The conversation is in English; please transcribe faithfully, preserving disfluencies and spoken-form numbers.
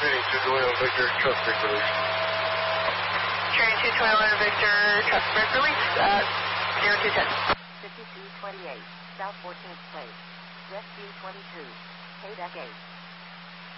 Training two twenty one Victor, trust break release. Training two twenty one Victor, trust break release at zero two ten. fifty-two twenty-eight, South fourteenth Place, Rescue twenty-two, K D E C eight.